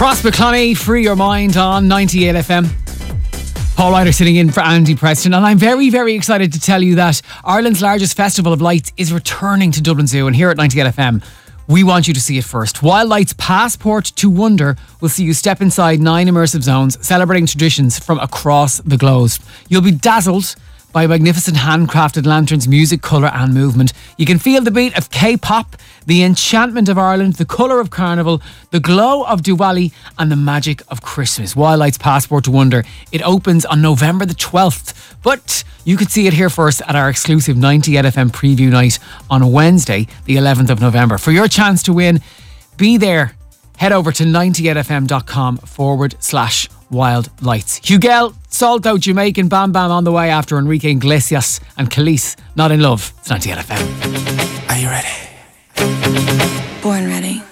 Cross McCloney, Free Your Mind on 98 FM. Paul Ryder sitting in for Andy Preston, and I'm very, very excited to tell you that Ireland's largest festival of lights is returning to Dublin Zoo, and here at 98 FM we want you to see it first. Wildlight's Passport to Wonder will see you step inside 9 immersive zones celebrating traditions from across the globe. You'll be dazzled by magnificent handcrafted lanterns, music, colour and movement. You can feel the beat of K-pop, the enchantment of Ireland, the colour of Carnival, the glow of Diwali and the magic of Christmas. Wildlight's Passport to Wonder. It opens on November the 12th, but you could see it here first at our exclusive 98 FM preview night on Wednesday, the 11th of November. For your chance to win, be there. Head over to 98fm.com/wild lights. Hugel, Salto, Jamaican, Bam Bam on the way after Enrique Iglesias and Khalees, Not in Love. It's 98 FM. Are you ready? Born ready.